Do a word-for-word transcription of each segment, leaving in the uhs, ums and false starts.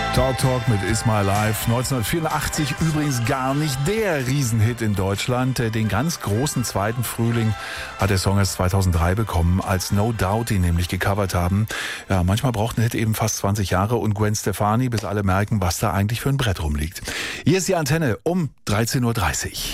Talk Talk mit Is My Life. neunzehnhundertvierundachtzig übrigens gar nicht der Riesenhit in Deutschland. Den ganz großen zweiten Frühling hat der Song erst zweitausenddrei bekommen, als No Doubt ihn nämlich gecovert haben. Ja, manchmal braucht ein Hit eben fast zwanzig Jahre und Gwen Stefani, bis alle merken, was da eigentlich für ein Brett rumliegt. Hier ist die Antenne um dreizehn Uhr dreißig.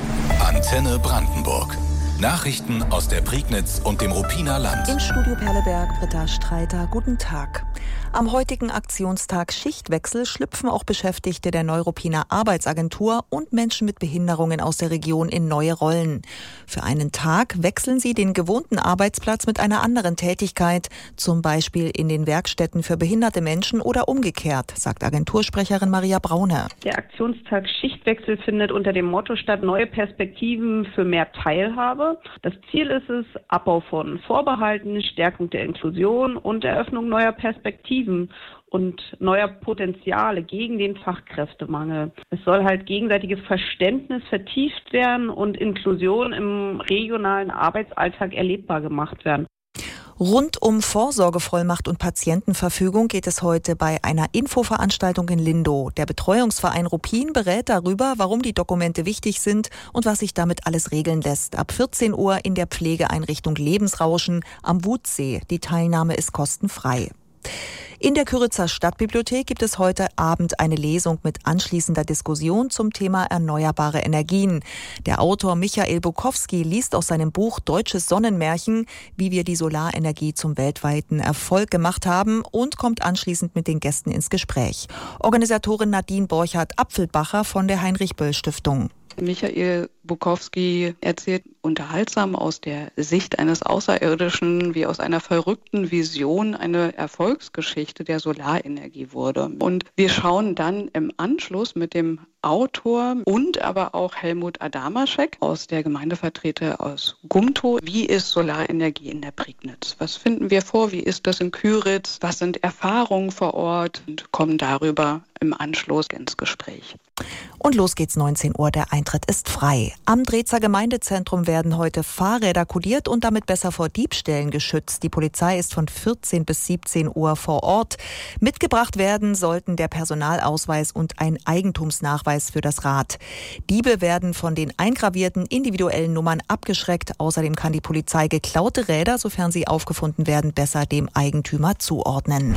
Antenne Brandenburg. Nachrichten aus der Prignitz und dem Ruppiner Land. Im Studio Perleberg, Britta Streiter, guten Tag. Am heutigen Aktionstag Schichtwechsel schlüpfen auch Beschäftigte der Neuruppiner Arbeitsagentur und Menschen mit Behinderungen aus der Region in neue Rollen. Für einen Tag wechseln sie den gewohnten Arbeitsplatz mit einer anderen Tätigkeit, zum Beispiel in den Werkstätten für behinderte Menschen oder umgekehrt, sagt Agentursprecherin Maria Brauner. Der Aktionstag Schichtwechsel findet unter dem Motto statt: Neue Perspektiven für mehr Teilhabe. Das Ziel ist es, Abbau von Vorbehalten, Stärkung der Inklusion und Eröffnung neuer Perspektiven und neuer Potenziale gegen den Fachkräftemangel. Es soll halt gegenseitiges Verständnis vertieft werden und Inklusion im regionalen Arbeitsalltag erlebbar gemacht werden. Rund um Vorsorgevollmacht und Patientenverfügung geht es heute bei einer Infoveranstaltung in Lindow. Der Betreuungsverein Ruppin berät darüber, warum die Dokumente wichtig sind und was sich damit alles regeln lässt. Ab vierzehn Uhr in der Pflegeeinrichtung Lebensrauschen am Wutsee. Die Teilnahme ist kostenfrei. In der Kyritzer Stadtbibliothek gibt es heute Abend eine Lesung mit anschließender Diskussion zum Thema erneuerbare Energien. Der Autor Michael Bukowski liest aus seinem Buch Deutsches Sonnenmärchen, wie wir die Solarenergie zum weltweiten Erfolg gemacht haben, und kommt anschließend mit den Gästen ins Gespräch. Organisatorin Nadine Borchardt-Apfelbacher von der Heinrich-Böll-Stiftung. Michael Bukowski erzählt unterhaltsam aus der Sicht eines Außerirdischen, wie aus einer verrückten Vision eine Erfolgsgeschichte der Solarenergie wurde. Und wir schauen dann im Anschluss mit dem Autor und aber auch Helmut Adamaschek aus der Gemeindevertreter aus Gumtow. Wie ist Solarenergie in der Prignitz? Was finden wir vor? Wie ist das in Kyritz? Was sind Erfahrungen vor Ort? Und kommen darüber im Anschluss ins Gespräch. Und los geht's neunzehn Uhr. Der Eintritt ist frei. Am Drezer Gemeindezentrum werden heute Fahrräder kodiert und damit besser vor Diebstählen geschützt. Die Polizei ist von vierzehn bis siebzehn Uhr vor Ort. Mitgebracht werden sollten der Personalausweis und ein Eigentumsnachweis für das Rad. Diebe werden von den eingravierten individuellen Nummern abgeschreckt. Außerdem kann die Polizei geklaute Räder, sofern sie aufgefunden werden, besser dem Eigentümer zuordnen.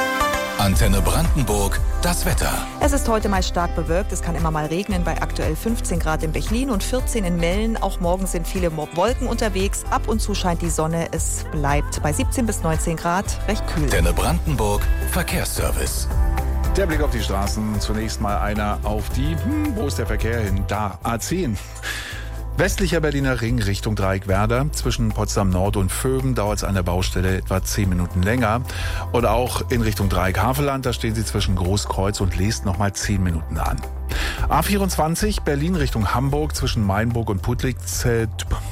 Antenne Brandenburg, das Wetter. Es ist heute meist stark bewölkt. Es kann immer mal regnen bei aktuell fünfzehn Grad in Bechlin und vierzehn in Mellen. Auch morgen sind viele Wolken unterwegs. Ab und zu scheint die Sonne. Es bleibt bei siebzehn bis neunzehn Grad recht kühl. Antenne Brandenburg, Verkehrsservice. Der Blick auf die Straßen. Zunächst mal einer auf die, hm, wo ist der Verkehr hin? Da, A zehn. Westlicher Berliner Ring Richtung Dreieckwerder. Zwischen Potsdam Nord und Vöben dauert es an der Baustelle etwa zehn Minuten länger. Und auch in Richtung Dreieck-Havelland, da stehen Sie zwischen Großkreuz und Leest nochmal zehn Minuten an. A vierundzwanzig Berlin Richtung Hamburg zwischen Mainburg und Putlitz. Äh,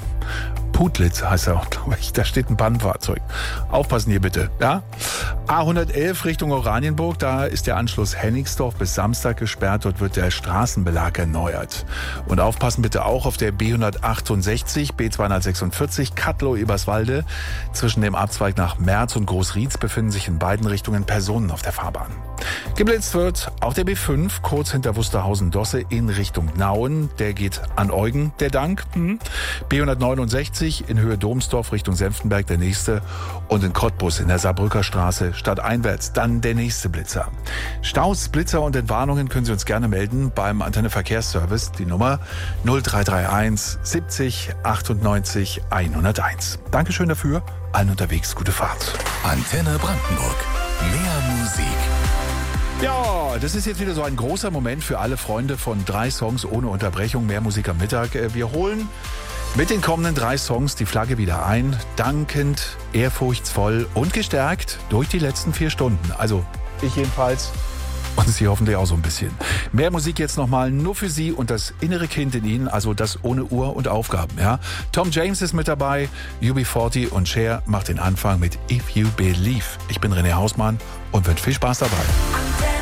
Putlitz heißt er auch, glaube ich. Da steht ein Pannenfahrzeug. Aufpassen hier bitte, ja? A hundertelf Richtung Oranienburg, da ist der Anschluss Hennigsdorf bis Samstag gesperrt. Dort wird der Straßenbelag erneuert. Und aufpassen bitte auch auf der B hundertachtundsechzig, B zweihundertsechsundvierzig, Kattlow-Eberswalde. Zwischen dem Abzweig nach Merz und Großrietz befinden sich in beiden Richtungen Personen auf der Fahrbahn. Geblitzt wird auf der B fünf, kurz hinter Wusterhausen-Dosse in Richtung Nauen. Der geht an Eugen, der Dank. Hm. B hundertneunundsechzig in Höhe Domsdorf Richtung Senftenberg der nächste. Und in Cottbus in der Saarbrücker Straße stadteinwärts dann der nächste Blitzer. Staus, Blitzer und Entwarnungen können Sie uns gerne melden beim Antenne Verkehrsservice. Die Nummer null drei drei eins siebzig achtundneunzig hunderteins. Dankeschön dafür. Allen unterwegs gute Fahrt. Antenne Brandenburg. Mehr Musik. Ja, das ist jetzt wieder so ein großer Moment für alle Freunde von drei Songs ohne Unterbrechung. Mehr Musik am Mittag. Wir holen mit den kommenden drei Songs die Flagge wieder ein. Dankend, ehrfurchtsvoll und gestärkt durch die letzten vier Stunden. Also ich jedenfalls und Sie hoffentlich auch so ein bisschen. Mehr Musik jetzt nochmal nur für Sie und das innere Kind in Ihnen, also das ohne Uhr und Aufgaben. Ja? Tom James ist mit dabei, U B vierzig und Cher macht den Anfang mit If You Believe. Ich bin René Hausmann und wünsche viel Spaß dabei.